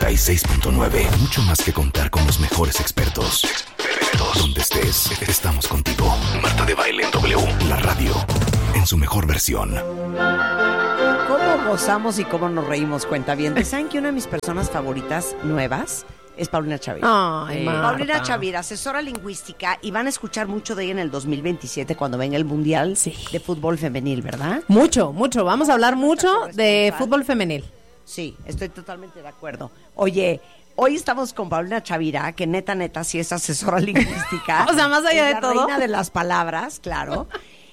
96.9. Mucho más que contar con los mejores expertos. Donde estés, estamos contigo. Marta de Baile en W, la radio, en su mejor versión. ¿Cómo gozamos y cómo nos reímos, cuentavientes? ¿Saben que una de mis personas favoritas nuevas es Paulina Chavira? Ay, Paulina Chavira, asesora lingüística, y van a escuchar mucho de ella en el 2027 cuando venga el Mundial de Fútbol Femenil, ¿verdad? Mucho. Vamos a hablar mucho de fútbol femenil. Sí, estoy totalmente de acuerdo. Oye, hoy estamos con Paulina Chavira, que neta, sí es asesora lingüística. O sea, más allá es de la todo. reina de las palabras, claro.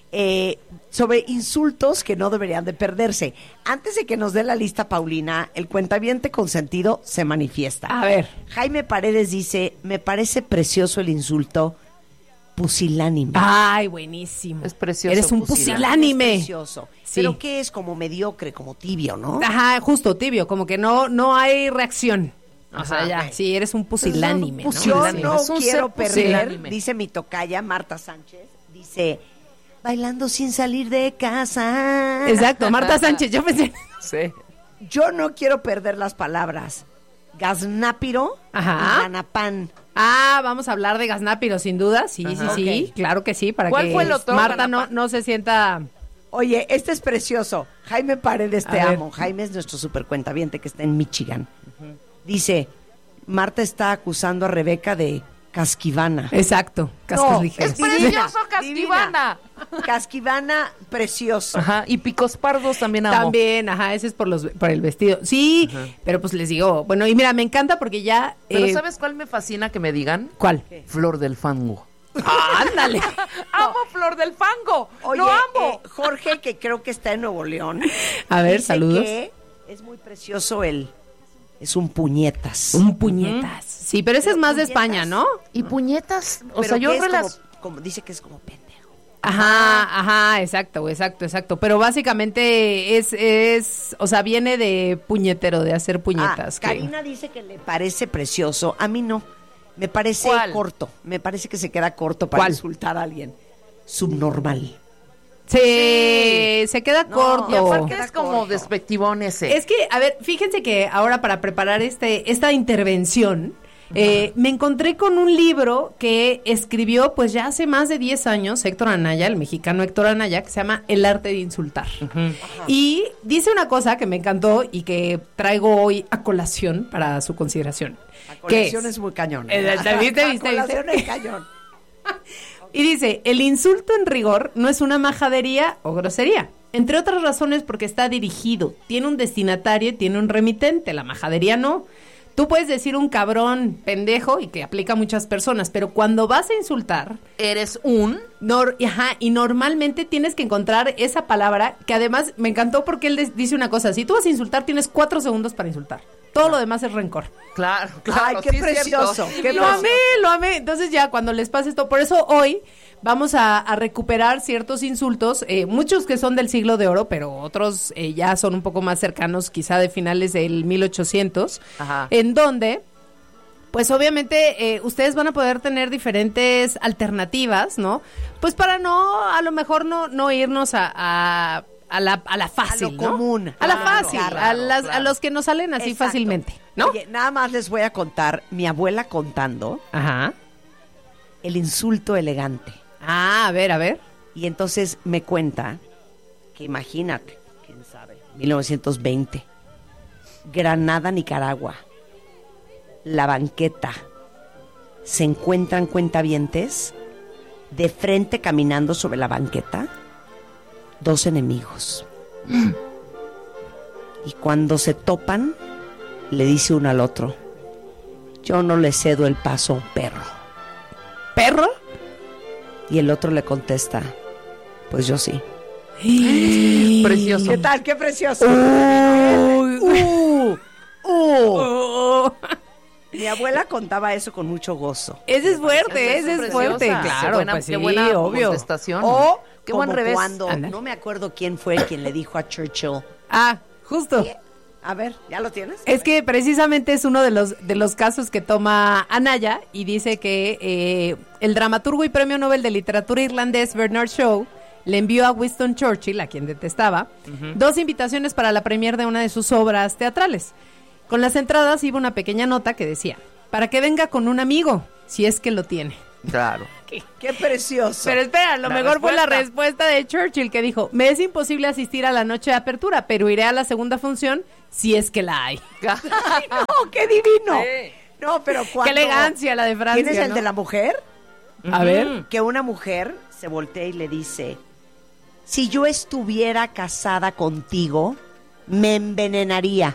Sobre insultos que no deberían de perderse. Antes de que nos dé la lista, Paulina, el cuentaviente consentido se manifiesta. A ver. Jaime Paredes dice, me parece precioso el insulto pusilánime. Ay, buenísimo. Es precioso. Eres un pusilánime. Es precioso. Sí. Pero ¿qué es? Como mediocre, como tibio, ¿no? Ajá, justo, tibio, como que no hay reacción. O sea, ya, ok. sí, eres un pusilánime, ¿no? Yo no Es un quiero ser perder, pusilánime. dice mi tocaya Marta Sánchez, dice, bailando sin salir de casa. Exacto, Marta Sánchez, yo pensé. Sí. Yo no quiero perder las palabras gaznápiro Ajá. y ganapán. Ah, vamos a hablar de gaznápiro, sin duda. Sí, Ajá. sí, Ok. claro que sí, para ¿Cuál que fue el otro, Marta Ganapán? no se sienta... Oye, este es precioso. Jaime Paredes, te A ver. amo. Jaime es nuestro supercuentaviente que está en Michigan. Dice, Marta está acusando a Rebeca de casquivana. Exacto, cascos No, ligeros. Es precioso, Casquivana. Casquivana, precioso. Ajá, y picos pardos también amo. También, ajá, ese es por el vestido. Sí, pero pues les digo, bueno, y mira, me encanta porque ya... Pero ¿sabes cuál me fascina que me digan? ¿Cuál? Flor del fango. Ándale. ¡Amo Flor del fango! Oye, ¡Lo amo! Jorge, que creo que está en Nuevo León. A ver, dice saludos. que es muy precioso es un puñetas. Un puñetas. Sí, pero ese es más de puñetas. España, ¿no? Y puñetas, o Pero sea, yo que es como dice que es como pendejo. Ajá, exacto. Pero básicamente es, o sea, viene de puñetero, de hacer puñetas. que- Karina dice que le parece precioso. A mí no. Me parece ¿Cuál? corto. Me parece que se queda corto para ¿Cuál? insultar a alguien. Subnormal. Sí, se queda No, corto. Y aparte Queda es como corto. despectivón ese. Es que, a ver, fíjense que ahora para preparar esta intervención, me encontré con un libro que escribió pues ya hace más de 10 años Héctor Anaya, el mexicano Héctor Anaya, que se llama El arte de insultar. Y dice una cosa que me encantó y que traigo hoy a colación para su consideración. La ¿Qué colección es? es muy cañón. ¿Viste? La colación es cañón. Y dice, el insulto en rigor no es una majadería o grosería. Entre otras razones porque está dirigido, tiene un destinatario, tiene un remitente, la majadería no. Tú puedes decir un cabrón, pendejo, y que aplica a muchas personas, pero cuando vas a insultar, Eres un... y normalmente tienes que encontrar esa palabra, que además me encantó porque él dice una cosa, si tú vas a insultar, tienes 4 segundos para insultar. Todo lo demás es rencor. Claro, Ay, qué sí, es precioso. cierto. Qué Lo amé. Entonces ya cuando les pase esto, por eso hoy vamos a recuperar ciertos insultos, muchos que son del siglo de oro, pero otros ya son un poco más cercanos, quizá de finales del 1800, Ajá. en donde, pues obviamente ustedes van a poder tener diferentes alternativas, ¿no? Pues para a lo mejor no irnos a la fácil, A lo ¿no? común. A la Claro, fácil, claro. a los que nos salen así Exacto. fácilmente, ¿no? Oye, nada más les voy a contar, mi abuela contando Ajá. el insulto elegante. Ah, a ver. Y entonces me cuenta que imagínate, quién sabe, 1920, Granada, Nicaragua, La Banqueta, se encuentran cuentavientes de frente caminando sobre la banqueta, 2 enemigos. Y cuando se topan, le dice uno al otro, yo no le cedo el paso a un perro. ¿Perro? Y el otro le contesta, pues yo sí. Precioso. ¿Qué tal? ¡Qué precioso! Mi abuela contaba eso con mucho gozo. Ese es fuerte, Es ese es preciosa. fuerte. Claro, Qué buena, pues sí, qué buena obvio. contestación. O qué buen como revés. cuando, Ándale. no me acuerdo quién fue quien le dijo a Churchill. Ah, justo. A ver, ¿ya lo tienes? Es que precisamente es uno de los casos que toma Anaya y dice que el dramaturgo y premio Nobel de literatura irlandés Bernard Shaw le envió a Winston Churchill, a quien detestaba, 2 invitaciones para la premier de una de sus obras teatrales. Con las entradas iba una pequeña nota que decía, para que venga con un amigo, si es que lo tiene. Claro. ¡Qué precioso! Pero espera, lo mejor fue la respuesta de Churchill que dijo, me es imposible asistir a la noche de apertura, pero iré a la segunda función si es que la hay. ¡Ay, no! ¡Qué divino! Sí. No, pero cuando... ¡Qué elegancia la de Francia! ¿Tienes el ¿no? de la mujer? A ver. Que una mujer se voltea y le dice, si yo estuviera casada contigo, me envenenaría.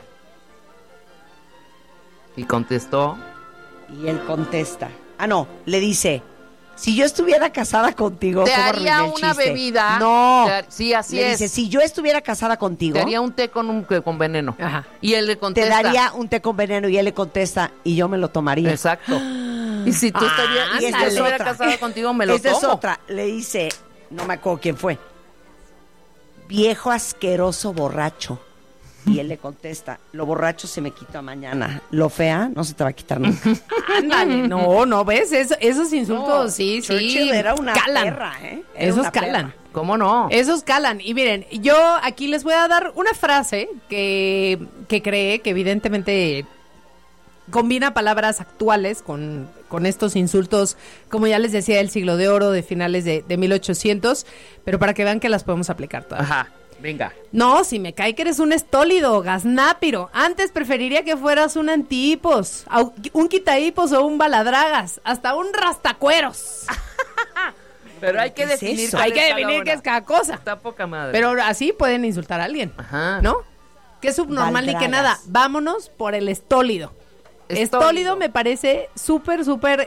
Y contestó. Y él contesta, le dice, si yo estuviera casada contigo, Te ¿cómo haría arruiné el una chiste? bebida. No. Sí, así Le es. dice, si yo estuviera casada contigo, Te haría un té con veneno. Ajá. Y él le te contesta. daría un té con veneno, y él le contesta, y yo me lo tomaría. Exacto. Y si tú Y esta es estuviera otra. casada contigo, me lo Esta tomo. es otra. Le dice, no me acuerdo quién fue, viejo asqueroso borracho. Y él le contesta, lo borracho se me quita mañana, lo fea no se te va a quitar nunca. Ándale, no, ¿ves? Esos insultos, No, sí, Churchill era una calan. perra, ¿eh? Era Esos una calan. perra. ¿Cómo no? Esos calan. Y miren, yo aquí les voy a dar una frase que cree que evidentemente combina palabras actuales con estos insultos, como ya les decía, del siglo de oro, de finales de 1800, pero para que vean que las podemos aplicar todas. Ajá, venga. No, si me cae que eres un estólido, gaznápiro. Antes preferiría que fueras un antihipos, un quitahipos o un baladragas, hasta un rastacueros. Pero hay que ¿Qué es definir. eso? cuál Hay que es cada definir una. qué es cada cosa. Está poca madre. Pero así pueden insultar a alguien, Ajá. ¿no? Que es subnormal ni que Baldragas. nada. Vámonos por el estólido. Estólido me parece súper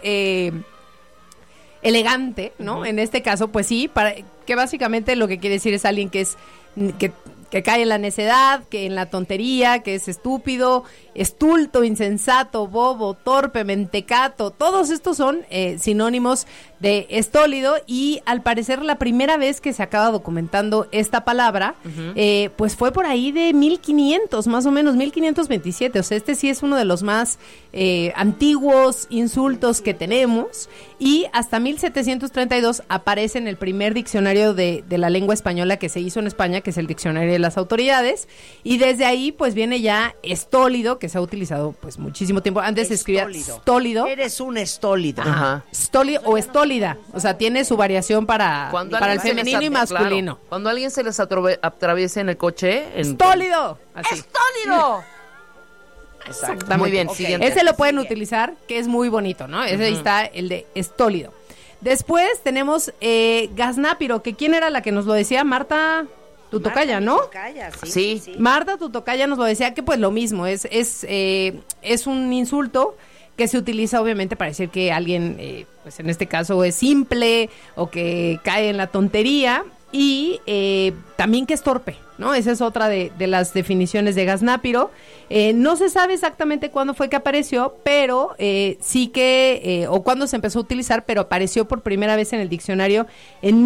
elegante, ¿no? En este caso, pues sí, que básicamente lo que quiere decir es alguien que es que cae en la necedad, que en la tontería, que es estúpido, estulto, insensato, bobo, torpe, mentecato. Todos estos son sinónimos de estólido, y al parecer la primera vez que se acaba documentando esta palabra, pues fue por ahí de 1500, más o menos, 1527. O sea, este sí es uno de los más antiguos insultos que tenemos, y hasta 1732 aparece en el primer diccionario de la lengua española que se hizo en España, que es el Diccionario de las Autoridades, y desde ahí pues viene ya estólido, que se ha utilizado pues muchísimo tiempo. Antes se escribía estólido. Eres un estólido. Ajá. Estólido o estólida, o sea, tiene su variación para el alguien se les femenino y masculino. claro, cuando alguien se les atraviesa en el coche. ¡Estólido! Así. ¡Estólido! Exactamente. Muy bien, Ok. siguiente. Ese lo pueden Sigue. utilizar, que es muy bonito, ¿no? Ese ahí está el de estólido. Después tenemos gaznápiro, que ¿quién era la que nos lo decía? Marta Tutocaya, ¿no? Tutocaya, Sí. Marta Tutocaya nos lo decía, que pues lo mismo, es un insulto que se utiliza obviamente para decir que alguien, pues en este caso es simple o que cae en la tontería, y también que es torpe, ¿no? Esa es otra de las definiciones de gaznápiro. No se sabe exactamente cuándo fue que apareció, pero sí que, o cuándo se empezó a utilizar, pero apareció por primera vez en el diccionario en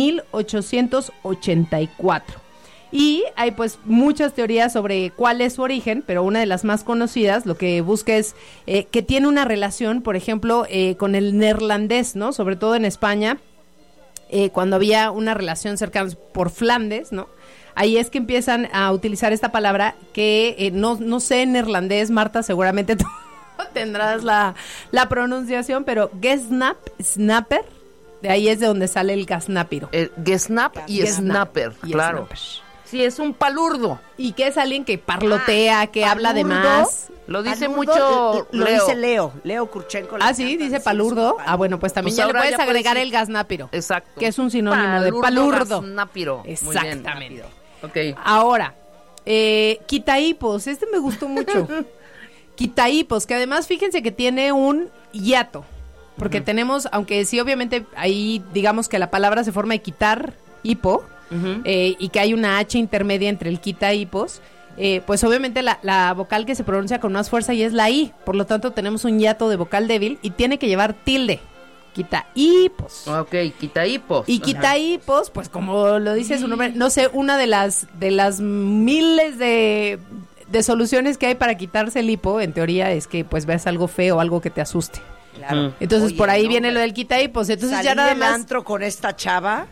1884. Y hay pues muchas teorías sobre cuál es su origen, pero una de las más conocidas lo que busca es que tiene una relación, por ejemplo, con el neerlandés, ¿no? Sobre todo en España, cuando había una relación cercana por Flandes, ¿no? Ahí es que empiezan a utilizar esta palabra que no sé en neerlandés, Marta, seguramente tú tendrás la pronunciación, pero snapper, de ahí es de donde sale el gaznápiro. Gesnap y Gesnap snapper, y claro. snapper. Sí, es un palurdo. Y que es alguien que parlotea, que habla de palurdo. más. Lo dice Palurdo, mucho lo Leo. dice Leo Kurchenko. Ah, sí, dice palurdo. Ah, bueno, pues también Pues ya le ahora puedes ya puedes agregar decir- el gaznápiro. Exacto. Que es un sinónimo de palurdo. Gaznápiro. Muy bien. Exactamente. Ok. Ahora, quitahipos. Este me gustó mucho. Quitahipos, que además fíjense que tiene un hiato. Porque tenemos, aunque sí, obviamente, ahí digamos que la palabra se forma de quitar hipo, y que hay una H intermedia entre el quitahipos, pues obviamente la vocal que se pronuncia con más fuerza y es la I. Por lo tanto, tenemos un hiato de vocal débil y tiene que llevar tilde. Quitahipos. Ok, quitahipos. Y quitahipos, pues como lo dice su nombre, no sé, una de las miles de soluciones que hay para quitarse el hipo, en teoría, es que pues veas algo feo, algo que te asuste. Claro. Entonces Oye, por ahí no, viene lo del quitahipos. Entonces salí ya nada del más. antro con esta chava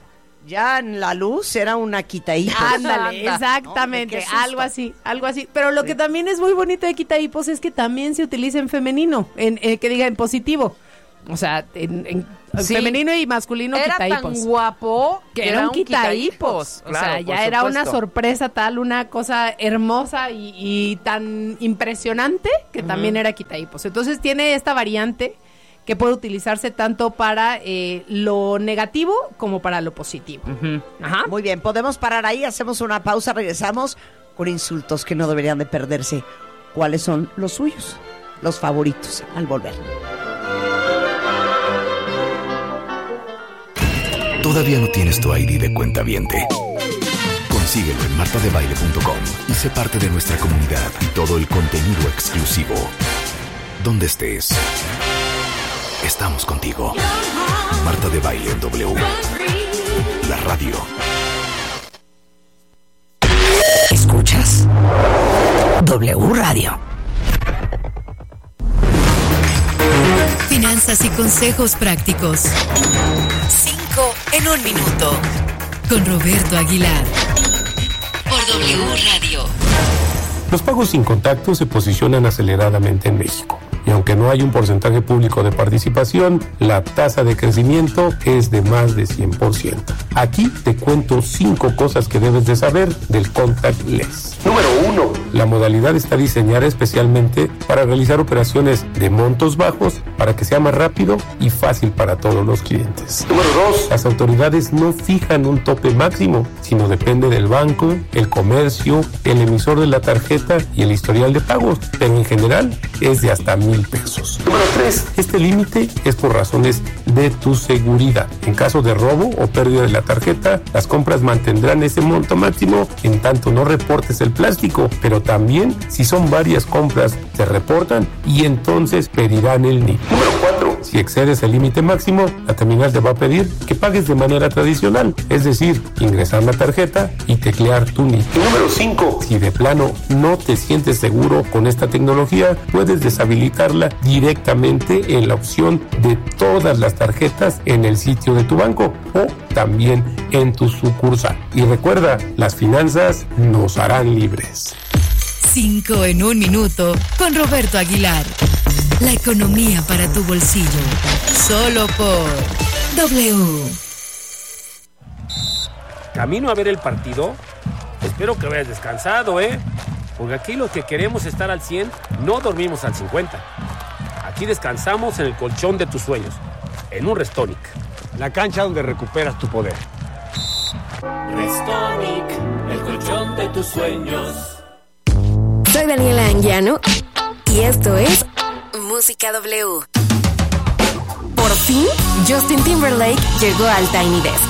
Ya en la luz era una quitaípos. Ándale, exactamente, Qué susto. algo así. Pero lo que también es muy bonito de quitaípos es que también se utiliza en femenino, que diga en positivo. O sea, en Sí. femenino y masculino Era quitaípos. tan guapo Que era un quitaípos. O Claro, sea, por ya era una supuesto. sorpresa tal, una cosa hermosa y tan impresionante que también era quitaípos. Entonces tiene esta variante que puede utilizarse tanto para lo negativo como para lo positivo. Ajá. Muy bien, podemos parar ahí, hacemos una pausa, regresamos con insultos que no deberían de perderse. ¿Cuáles son los suyos? Los favoritos al volver. ¿Todavía no tienes tu ID de cuentaviente? Consíguelo en martadebaile.com y sé parte de nuestra comunidad y todo el contenido exclusivo. Donde estés, estamos contigo. Marta de Baile en W. La radio. Escuchas W Radio. Finanzas y consejos prácticos. 5 en 1 minuto. Con Roberto Aguilar. Por W Radio. Los pagos sin contacto se posicionan aceleradamente en México. Y aunque no hay un porcentaje público de participación, la tasa de crecimiento es de más de 100%. Aquí te cuento 5 cosas que debes de saber del contactless. Número 1. La modalidad está diseñada especialmente para realizar operaciones de montos bajos para que sea más rápido y fácil para todos los clientes. Número 2. Las autoridades no fijan un tope máximo, sino depende del banco, el comercio, el emisor de la tarjeta y el historial de pagos, pero en general es de hasta 1,000 pesos. Número 3. Este límite es por razones de tu seguridad. En caso de robo o pérdida de la tarjeta, las compras mantendrán ese monto máximo en tanto no reportes el plástico, pero también si son varias compras se reportan y entonces pedirán el NIP. Número 4. Si excedes el límite máximo, la terminal te va a pedir que pagues de manera tradicional, es decir, ingresar la tarjeta y teclear tu NIP. Número 5. Si de plano no te sientes seguro con esta tecnología, puedes deshabilitarla directamente en la opción de todas las tarjetas en el sitio de tu banco o también en tu sucursal. Y recuerda, las finanzas nos harán libres. 5 en 1 minuto con Roberto Aguilar. La economía para tu bolsillo. Solo por W. Camino a ver el partido. Espero que hayas descansado, porque aquí los que queremos estar al 100 no dormimos al 50. Aquí descansamos en el colchón de tus sueños, en un Restonic. La cancha donde recuperas tu poder. Restonic, el colchón de tus sueños. Soy Daniela Anguiano y esto es Música W. Por fin, Justin Timberlake llegó al Tiny Desk.